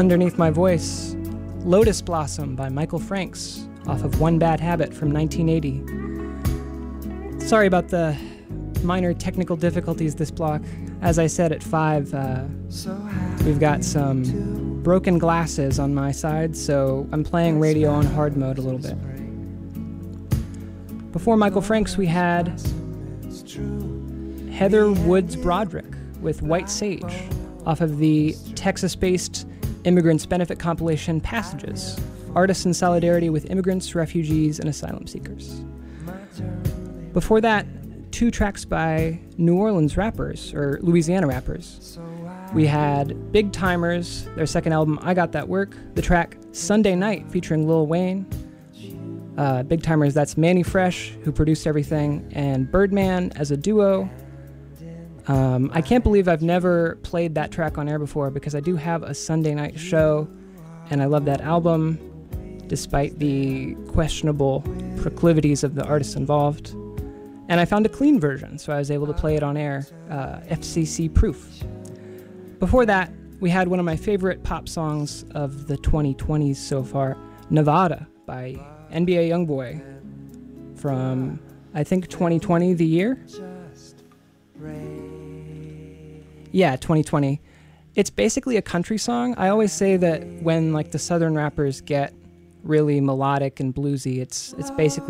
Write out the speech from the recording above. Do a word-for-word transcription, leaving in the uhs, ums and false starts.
underneath my voice, Lotus Blossom by Michael Franks off of One Bad Habit from nineteen eighty. Sorry about the minor technical difficulties this block. As I said at five, uh, we've got some broken glasses on my side, so I'm playing radio on hard mode a little bit. Before Michael Franks, we had Heather Woods Broderick with White Sage off of the Texas-based Immigrants Benefit compilation Passages, Artists in Solidarity with Immigrants, Refugees, and Asylum Seekers. Before that, two tracks by New Orleans rappers, or Louisiana rappers. We had Big Timers, their second album, I Got That Work, the track Sunday Night featuring Lil Wayne. Uh, Big Timers, that's Manny Fresh, who produced everything, and Birdman as a duo. Um, I can't believe I've never played that track on air before because I do have a Sunday night show, and I love that album, despite the questionable proclivities of the artists involved. And I found a clean version, so I was able to play it on air, uh, F C C proof. Before that, we had one of my favorite pop songs of the twenty twenties so far, Nevada by N B A Youngboy from, I think, twenty twenty, the year? Yeah, twenty twenty. It's basically a country song. I always say that when like the southern rappers get really melodic and bluesy, it's it's basically